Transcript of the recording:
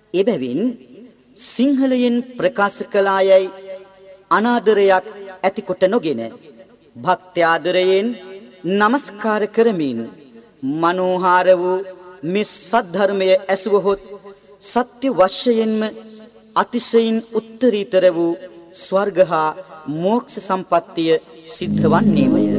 එබැවින් සිංහලයෙන් ප්‍රකාශ කළායයි අනාදරයක් ඇතිකොට නොගෙන භක්ත්‍යාදරයෙන් නමස්කාර කරමින් මනෝහාර වූ මේ සද්ධර්මය ඇසුවහොත් සත්‍ය වශයෙන්ම අතිශයින් උත්තරීතර වූ ස්වර්ග හා මෝක්ෂ සම්පත්තිය සිද්ධ වන්නේමය.